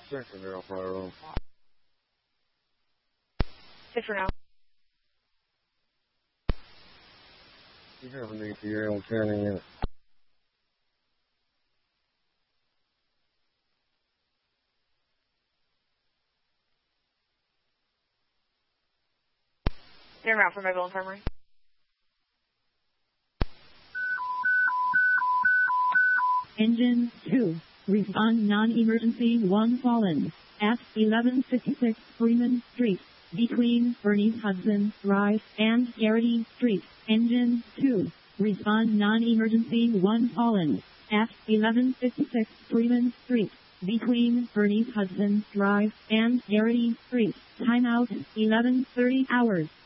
Second Alpha Room. Good for now. You have an ETA on turning in. Turn around for Mobile Infirmary. Engine 2. Respond non-emergency 1 fallen. At 1156 Freeman Street. Between Bernice Hudson Drive and Garrity Street. Engine 2. Respond non-emergency 1 fallen. At 1156 Freeman Street. Between Bernice Hudson Drive and Garrity Street. Timeout 11:30 hours.